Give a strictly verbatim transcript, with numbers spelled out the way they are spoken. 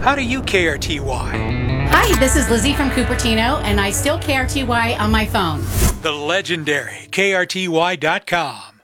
How do you K R T Y? Hi, this is Lizzie from Cupertino, and I still K R T Y on my phone. The legendary K R T Y dot com.